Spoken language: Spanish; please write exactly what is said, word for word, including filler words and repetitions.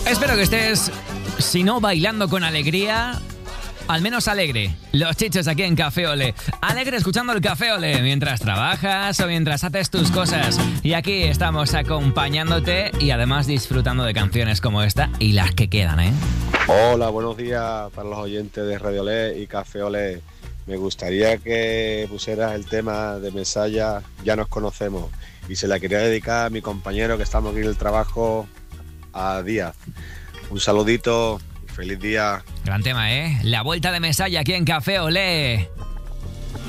Espero que estés, si no bailando con alegría, al menos alegre. Los Chichos aquí en Café Olé. Alegre escuchando el Café Olé mientras trabajas o mientras haces tus cosas. Y aquí estamos acompañándote y además disfrutando de canciones como esta y las que quedan, ¿eh? Hola, buenos días para los oyentes de Radio Olé y Café Olé. Me gustaría que pusieras el tema de Mesalla, Ya nos conocemos. Y se la quería dedicar a mi compañero que estamos aquí en el trabajo, a Díaz. Un saludito, feliz día. Gran tema, ¿eh? La vuelta de Mesalla aquí en Café Olé.